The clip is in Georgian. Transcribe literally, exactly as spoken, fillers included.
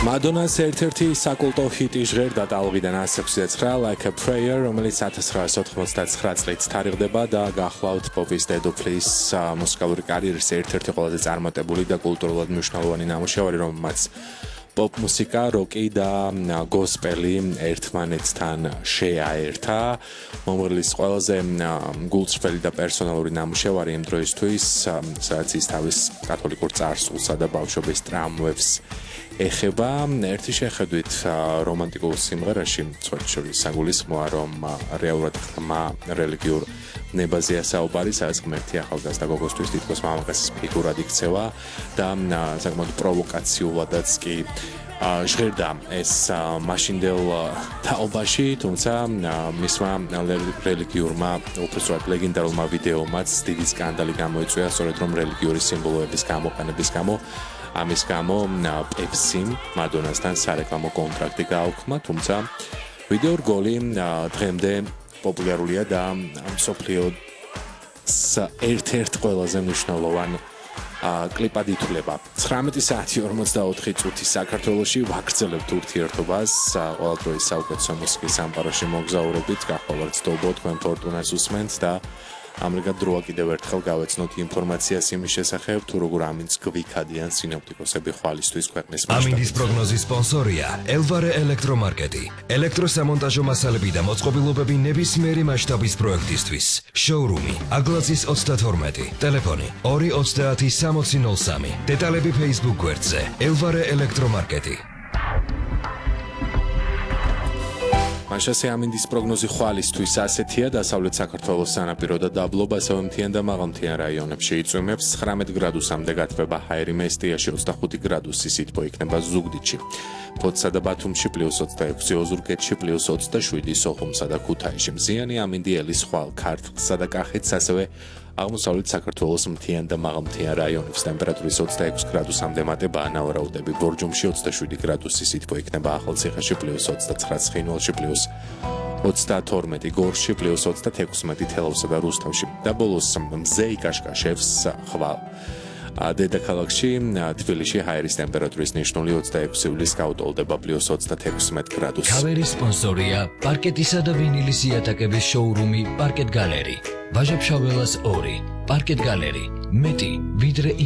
Madonna's ერთ-ერთი საკულტო ჰიტი ჟღერდა ტალღიდან ასი ოცდაათი Like a Prayer, რომელიც ათას ცხრაასი ოთხმოცდათცხრა წლით თარიღდება და გახლავთ პოპის დედოფლის მუსიკალური კარიერის ერთ-ერთი ყველაზე წარმატებული და კულტურულად მნიშვნელოვანი ნამუშევარი, რომელმაც pop მუსიკა, როკი და გოსპელი ერთმანეთთან შეაერთა. მომღერლის ყველაზე გულწრფელი და პერსონალური ნამუშევარი იმ დროისთვის, სადაც ის თავის კათოლიკურ წარსულსა და ბავშვობის ტრამვებს ეხება. ერთი შეხედვით რომანტიკულ სიმღერაში სწორედ საგულისხმოა, რომ რეალურად ხმა რელიგიურ ნებაზეა საუბარი, სადაც ღმერთი ახალგაზრდა გოგოსთვის თითქოს მამაკაცის ფიგურად იქცევა და საკმაოდ პროვოკაციულადაც კი ჟღერდა ეს მაშინდელ თაობაში, თუმცა მისმა რელიგიურმა, უბრალოდ ლეგენდარულმა ვიდეომაც დიდი სკანდალი გამოიწვია, სწორედ რომ რელიგიური სიმბოლოების გამოყენების გამო ამის გამო პეპსიმ მადონასთან სარეკლამო კონტრაქტი გააუქმა, თუმცა ვიდეო რგოლი დღემდე პოპულარულია და მსოფლიოს ერთ-ერთ ყველაზე მნიშვნელოვან კლიპად ითვლება. ცხრამეტი საათი ორმოცდაოთხი წუთი საქართველოში ვაგრძელებთ ურთიერთობას, ყველა დროის საუკეთესო მუსიკის სამყაროში მოგზაურობით, გახლავართ სტუმრო, თქვენ ფორტუნას უსმენთ და ამრიგად დროა კიდევ ერთხელ გავეცნოთ ინფორმაციას იმის შესახებ, თუ როგორ ამინდს გვიქადიან სინოპტიკოსები ხვალისთვის ქვეყნის მასშტაბით. ამინდის პროგნოზის სპონსორია ელვარე ელექტრომარკეტი. ელექტროსამონტაჟო მასალები და მოწყობილობები ნებისმიერი მასშტაბის პროექტისთვის. შოურუმი აგლაძის ოცდათორმეტი, ტელეფონი ორი ოცდაათი სამოცი ნული სამი. დეტალები Facebook გვერდზე ელვარე ელექტრომარკეტი. მაშასე ამინდის პროგნოზი ხვალისთვის ასეთია, დასავლეთ საქართველოს სანაპირო და დაბლობ, ასევე მთიან და მაღალმთიან რაიონებში იწვიმებს ცხრამეტ გრადუსამდე გათბება ჰაერი, მესტიაში ოცდახუთი გრადუსი სითბო იქნება ზუგდიდში. ფოთსა და ბათუმში პლუს ოცდაექვსი, ოზურგეთში პლუს ოცდაშვიდი, სოხუმსა და ქუთაისში მზიანი, ამინდი ელისხვალ, ქართლსა და კახეთს, ასევე აღმოსავლეთ საქართველოს მთიან და მაღალმთიან რაიონებში ტემპერატურის ოცდაექვსი გრადუსამდე მატება, ნავარაუდები ბორჯომში ოცდაშვიდი გრადუსი სითბო იქნება, ახალციხეში პლუს ოცდაცხრა, ცხინვალში პლუს ოცდათორმეტი, გორში პლუს ოცდათექვსმეტი, თელავსა და რუსთავში და ბოლოს მზე იკაშკაშებს ხვალ. დედაქალაქში თბილისში ჰაერის ტემპერატურის ნიშნული ოცდაექვსი ივლის გაუტოლდება პლუს ოცდათექვსმეტი გრადუსი. ქავერის სპონსორია პარკეტისა და ვინილის იატაკების შოურუმი პარკეტ გალერი. ვაჟა-ფშაველას ორი, პარკეტ გალერი, მეტი ვიდრე